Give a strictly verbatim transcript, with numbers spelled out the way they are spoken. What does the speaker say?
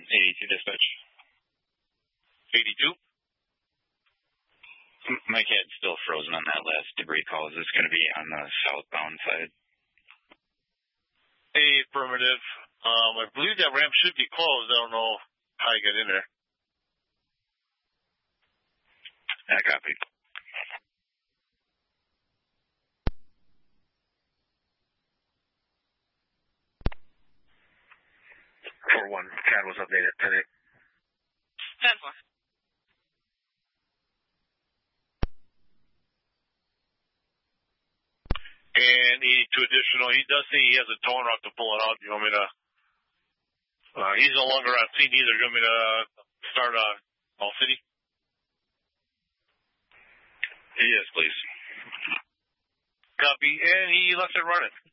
eighty-two dispatch. eighty-two? My CAD's still frozen on that last debris call. Is this going to be on the southbound side? Affirmative. Um, I believe that ramp should be closed. I don't know how you got in there. Yeah, copy. four one, C A D was updated, ten eight. ten four. And eighty-two additional. He does say he has a toner out to pull it out. You want me to? Uh, he's no longer on scene either. You want me to start uh, All City? Yes, please. Copy. And he left it running.